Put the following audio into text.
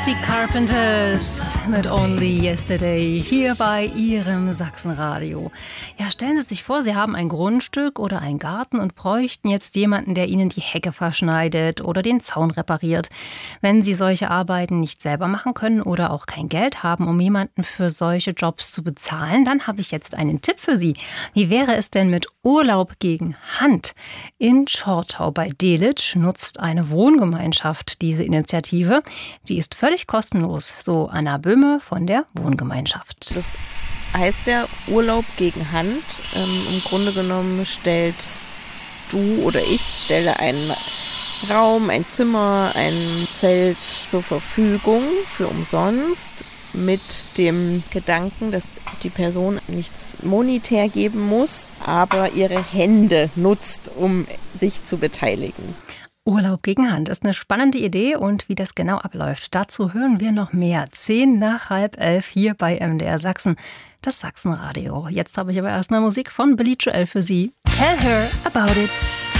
Die Carpenters mit Only Yesterday hier bei Ihrem Sachsenradio. Ja, stellen Sie sich vor, Sie haben ein Grundstück oder einen Garten und bräuchten jetzt jemanden, der Ihnen die Hecke verschneidet oder den Zaun repariert. Wenn Sie solche Arbeiten nicht selber machen können oder auch kein Geld haben, um jemanden für solche Jobs zu bezahlen, dann habe ich jetzt einen Tipp für Sie. Wie wäre es denn mit Urlaub gegen Hand? In Schortau bei Delitzsch nutzt eine Wohngemeinschaft diese Initiative. Die ist völlig kostenlos, so Anna Böhme von der Wohngemeinschaft. Das heißt ja Urlaub gegen Hand. Im Grunde genommen stellst du oder ich stelle einen Raum, ein Zimmer, ein Zelt zur Verfügung für umsonst mit dem Gedanken, dass die Person nichts monetär geben muss, aber ihre Hände nutzt, um sich zu beteiligen. Urlaub gegen Hand ist eine spannende Idee und wie das genau abläuft, dazu hören wir noch mehr. 10:10 hier bei MDR Sachsen, das Sachsenradio. Jetzt habe ich aber erstmal Musik von Billy Joel für Sie. Tell Her About It.